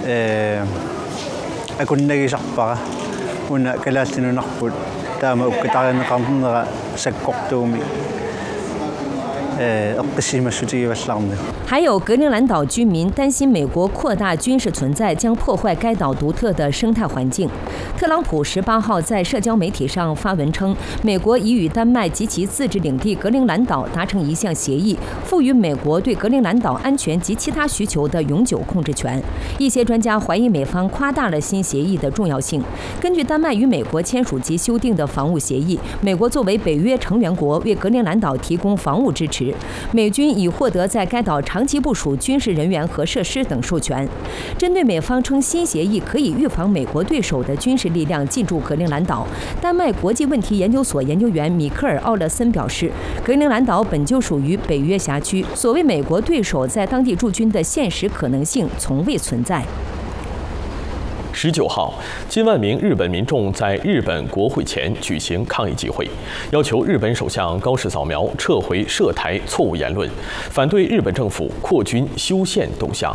акуннагисарпара уна калааллинунарпут таама уккатарианеқарнера саккортууми还有格陵兰岛居民担心美国扩大军事存在将破坏该岛独特的生态环境。特朗普18号在社交媒体上发文称，美国已与丹麦及其自治领地格陵兰岛达成一项协议，赋予美国对格陵兰岛安全及其他需求的永久控制权。一些专家怀疑美方夸大了新协议的重要性。根据丹麦与美国签署及修订的防务协议，美国作为北约成员国，为格陵兰岛提供防务支持。美军已获得在该岛长期部署军事人员和设施等授权。针对美方称新协议可以预防美国对手的军事力量进驻格陵兰岛，丹麦国际问题研究所研究员米克尔·奥勒森表示，格陵兰岛本就属于北约辖区，所谓美国对手在当地驻军的现实可能性从未存在。 19号，近万名日本民众在日本国会前举行抗议集会，要求日本首相高市早苗撤回涉台错误言论，反对日本政府扩军修宪动向。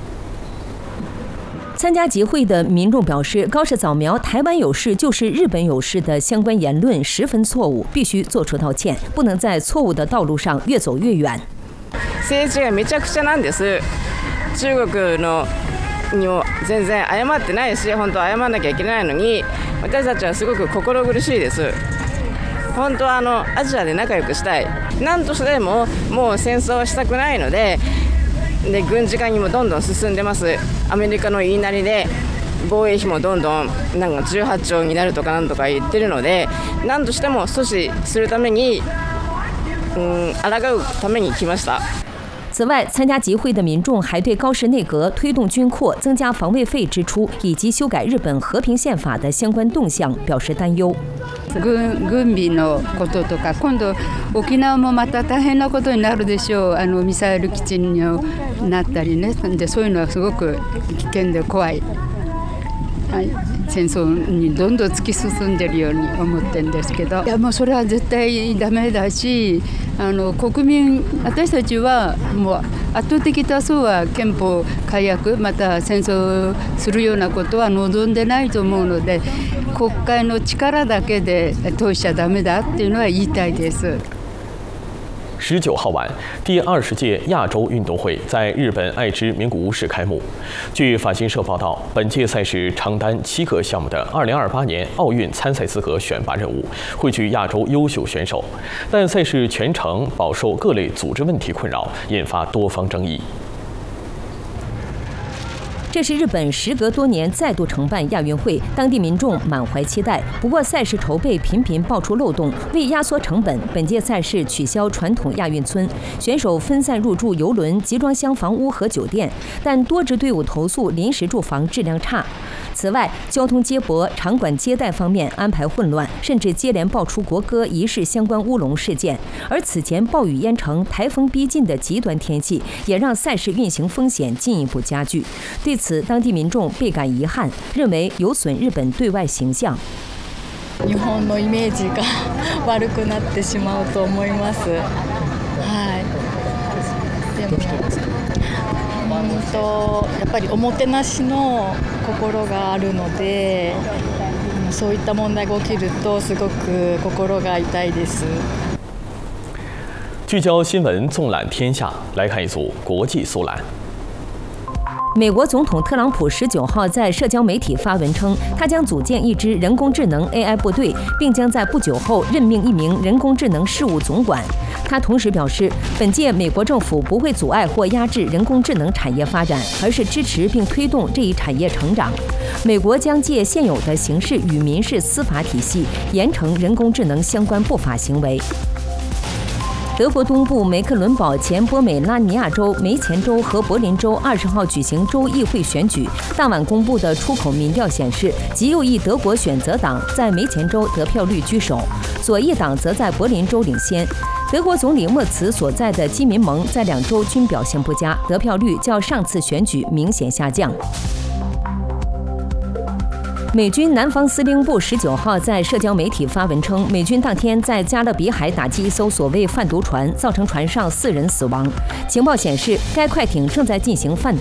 参加集会的民众表示，高市早苗台湾有事就是日本有事的相关言论十分错误，必须做出道歉，不能在错误的道路上越走越远。 政治がめちゃくちゃなんです。中国のにも全然謝ってないし、本当は謝らなきゃいけないのに、私たちはすごく心苦しいです。本当はアジアで仲良くしたい。何としてももう戦争はしたくないので、軍事化にもどんどん進んでます。アメリカの言いなりで防衛費もどんどんなんか18兆になるとかなんとか言ってるので、何としても阻止するために、抗うために来ました。 此外，参加集会的民众还对高市内阁推动军扩、增加防卫费支出以及修改日本和平宪法的相关动向表示担忧。 軍備のこととか、今度沖縄もまた大変なことになるでしょう。ミサイル基地になったりね。でそういうのはすごく危険で怖い。戦争にどんどん突き進んでいるように思ってるんですけど、いやもうそれは絶対ダメだし、国民私たちはもう圧倒的多数は憲法改悪また戦争するようなことは望んでないと思うので、国会の力だけで通しちゃダメだっていうのは言いたいです。 19号晚，第20届亚洲运动会在日本爱知名古屋市开幕。据法新社报道，本届赛事承担7个项目的2028年奥运参赛资格选拔任务，汇聚亚洲优秀选手。但赛事全程饱受各类组织问题困扰，引发多方争议。 这是日本时隔多年再度承办亚运会，当地民众满怀期待。不过，赛事筹备频频爆出漏洞，为压缩成本，本届赛事取消传统亚运村，选手分散入住邮轮、集装箱房屋和酒店，但多支队伍投诉临时住房质量差。此外，交通接驳、场馆接待方面安排混乱，甚至接连爆出国歌仪式相关乌龙事件。而此前暴雨淹城、台风逼近的极端天气，也让赛事运行风险进一步加剧。对此，当地民众倍感遗憾，认为有损日本对外形象。 日本のイメージが悪くなってしまうと思います。はい。でもやっぱりおもてなしの心があるので、そういった問題が起きるとすごく心が痛いです。 聚焦新闻，纵览天下，来看一组国际速览。 美国总统特朗普19号在社交媒体发文称，他将组建一支人工智能 AI 部队，并将在不久后任命一名人工智能事务总管。他同时表示，本届美国政府不会阻碍或压制人工智能产业发展，而是支持并推动这一产业成长。美国将借现有的刑事与民事司法体系，严惩人工智能相关不法行为。德国东部梅克伦堡前波美拉尼亚州、梅前州和柏林州20号举行州议会选举。当晚公布的出口民调显示，极右翼德国选择党在梅前州得票率居首，左翼党则在柏林州领先。德国总理默茨所在的基民盟在2州均表现不佳，得票率较上次选举明显下降。美军南方司令部19号在社交媒体发文称，美军当天在加勒比海打击一艘所谓贩毒船，造成船上4人死亡。情报显示，该快艇正在进行贩